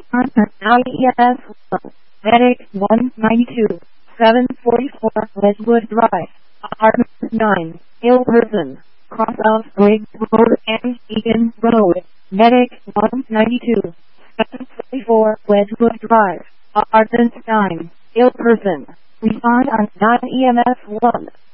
Contact IES 1. Medic 192. 744 Westwood Drive. Apartment 9. Ill person. Cross of Briggs Road and Egan Road. Medic 192. 744 Westwood Drive. Apartment 9. Ill person. Respond on 9 EMS 1.